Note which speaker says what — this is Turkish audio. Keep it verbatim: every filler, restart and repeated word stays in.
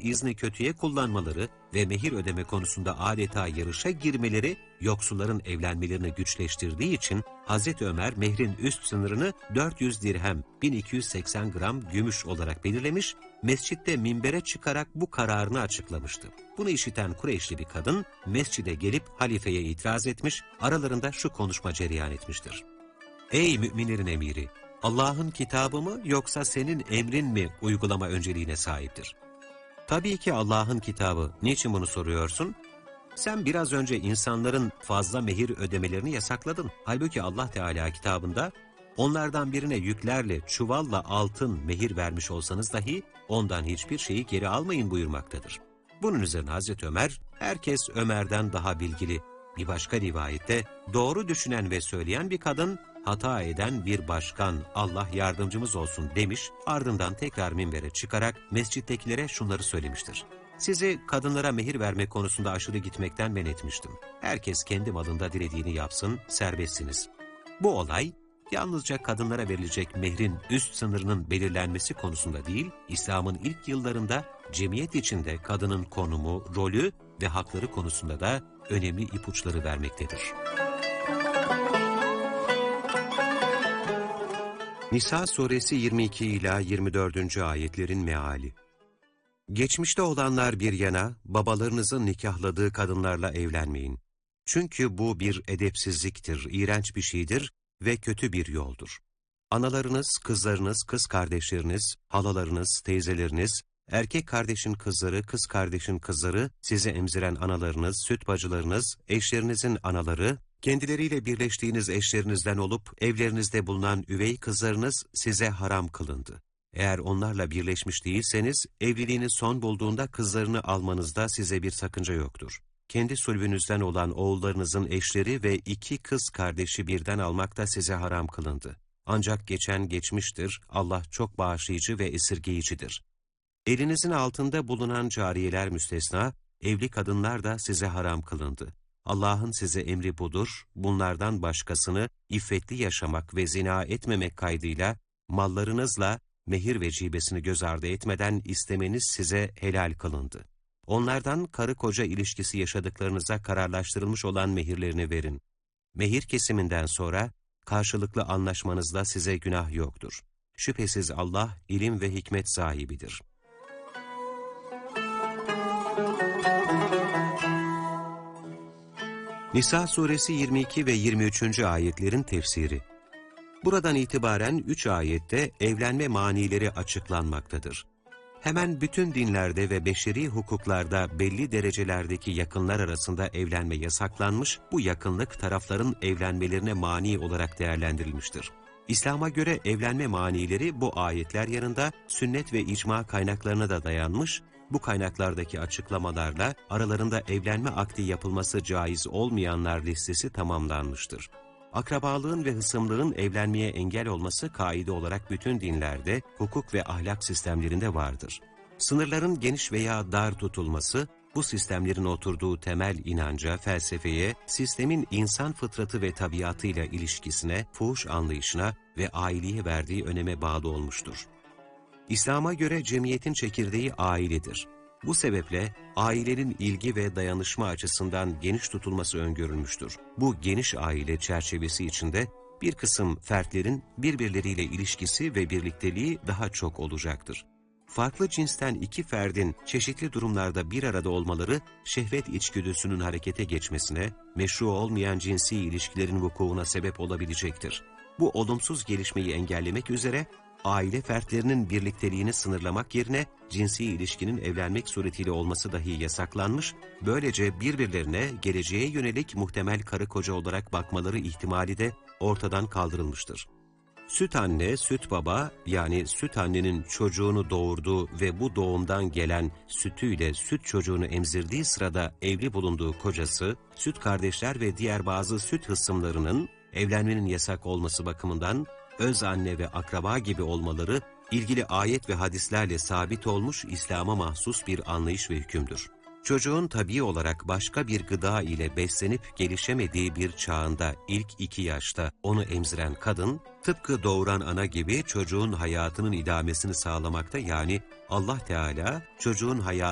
Speaker 1: izni kötüye kullanmaları ve mehir ödeme konusunda adeta yarışa girmeleri yoksulların evlenmelerini güçleştirdiği için Hazreti Ömer mehrin üst sınırını dört yüz dirhem bin iki yüz seksen gram gümüş olarak belirlemiş, mescitte minbere çıkarak bu kararını açıklamıştı. Bunu işiten Kureyşli bir kadın mescide gelip halifeye itiraz etmiş, aralarında şu konuşma cereyan etmiştir. Ey müminlerin emiri! Allah'ın kitabı mı yoksa senin emrin mi uygulama önceliğine sahiptir? Tabii ki Allah'ın kitabı. Niçin bunu soruyorsun? Sen biraz önce insanların fazla mehir ödemelerini yasakladın. Halbuki Allah Teala kitabında onlardan birine yüklerle, çuvalla altın mehir vermiş olsanız dahi ondan hiçbir şeyi geri almayın buyurmaktadır. Bunun üzerine Hazreti Ömer, herkes Ömer'den daha bilgili. Bir başka rivayette doğru düşünen ve söyleyen bir kadın, hata eden bir başkan, Allah yardımcımız olsun demiş, ardından tekrar minbere çıkarak mescittekilere şunları söylemiştir. Sizi kadınlara mehir verme konusunda aşırı gitmekten men etmiştim. Herkes kendi malında dilediğini yapsın, serbestsiniz. Bu olay, yalnızca kadınlara verilecek mehrin üst sınırının belirlenmesi konusunda değil, İslam'ın ilk yıllarında cemiyet içinde kadının konumu, rolü ve hakları konusunda da önemli ipuçları vermektedir. Nisa suresi yirmi iki ila yirmi dördüncü ayetlerin meali. Geçmişte olanlar bir yana, babalarınızın nikahladığı kadınlarla evlenmeyin. Çünkü bu bir edepsizliktir, iğrenç bir şeydir ve kötü bir yoldur. Analarınız, kızlarınız, kız kardeşleriniz, halalarınız, teyzeleriniz, erkek kardeşin kızları, kız kardeşin kızları, sizi emziren analarınız, süt bacılarınız, eşlerinizin anaları, kendileriyle birleştiğiniz eşlerinizden olup evlerinizde bulunan üvey kızlarınız size haram kılındı. Eğer onlarla birleşmiş değilseniz, evliliğiniz son bulduğunda kızlarını almanızda size bir sakınca yoktur. Kendi sulbünüzden olan oğullarınızın eşleri ve iki kız kardeşi birden almak da size haram kılındı. Ancak geçen geçmiştir, Allah çok bağışlayıcı ve esirgeyicidir. Elinizin altında bulunan cariyeler müstesna, evli kadınlar da size haram kılındı. Allah'ın size emri budur, bunlardan başkasını iffetli yaşamak ve zina etmemek kaydıyla, mallarınızla mehir vecibesini göz ardı etmeden istemeniz size helal kılındı. Onlardan karı koca ilişkisi yaşadıklarınıza kararlaştırılmış olan mehirlerini verin. Mehir kesiminden sonra karşılıklı anlaşmanızda size günah yoktur. Şüphesiz Allah ilim ve hikmet sahibidir. Nisa suresi yirmi iki ve yirmi üçüncü ayetlerin tefsiri. Buradan itibaren üç ayette evlenme manileri açıklanmaktadır. Hemen bütün dinlerde ve beşeri hukuklarda belli derecelerdeki yakınlar arasında evlenme yasaklanmış, bu yakınlık tarafların evlenmelerine mani olarak değerlendirilmiştir. İslam'a göre evlenme manileri bu ayetler yanında sünnet ve icma kaynaklarına da dayanmış, bu kaynaklardaki açıklamalarla aralarında evlenme akdi yapılması caiz olmayanlar listesi tamamlanmıştır. Akrabalığın ve hısımlığın evlenmeye engel olması kaide olarak bütün dinlerde, hukuk ve ahlak sistemlerinde vardır. Sınırların geniş veya dar tutulması, bu sistemlerin oturduğu temel inanca, felsefeye, sistemin insan fıtratı ve tabiatıyla ilişkisine, fuhuş anlayışına ve aileye verdiği öneme bağlı olmuştur. İslam'a göre cemiyetin çekirdeği ailedir. Bu sebeple ailenin ilgi ve dayanışma açısından geniş tutulması öngörülmüştür. Bu geniş aile çerçevesi içinde bir kısım fertlerin birbirleriyle ilişkisi ve birlikteliği daha çok olacaktır. Farklı cinsten iki ferdin çeşitli durumlarda bir arada olmaları şehvet içgüdüsünün harekete geçmesine, meşru olmayan cinsi ilişkilerin vukuuna sebep olabilecektir. Bu olumsuz gelişmeyi engellemek üzere aile fertlerinin birlikteliğini sınırlamak yerine cinsi ilişkinin evlenmek suretiyle olması dahi yasaklanmış, böylece birbirlerine geleceğe yönelik muhtemel karı koca olarak bakmaları ihtimali de ortadan kaldırılmıştır. Süt anne, süt baba yani süt annenin çocuğunu doğurduğu ve bu doğumdan gelen sütüyle süt çocuğunu emzirdiği sırada evli bulunduğu kocası, süt kardeşler ve diğer bazı süt hısımlarının evlenmenin yasak olması bakımından öz anne ve akraba gibi olmaları ilgili ayet ve hadislerle sabit olmuş İslam'a mahsus bir anlayış ve hükümdür. Çocuğun tabii olarak başka bir gıda ile beslenip gelişemediği bir çağında ilk iki yaşta onu emziren kadın, tıpkı doğuran ana gibi çocuğun hayatının idamesini sağlamakta, yani Allah Teala çocuğun hayatını